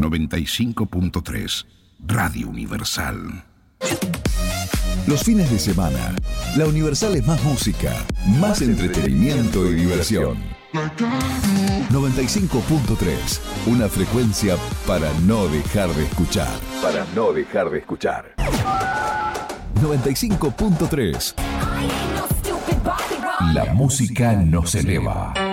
95.3 Radio Universal. Los fines de semana, la Universal es más música, más entretenimiento y diversión. 95.3, una frecuencia para no dejar de escuchar. 95.3. La música nos eleva.